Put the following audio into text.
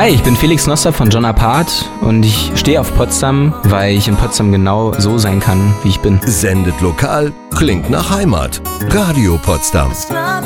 Hi, ich bin Felix Noster von John Apart und ich stehe auf Potsdam, weil ich in Potsdam genau so sein kann, wie ich bin. Sendet lokal, klingt nach Heimat. Radio Potsdam.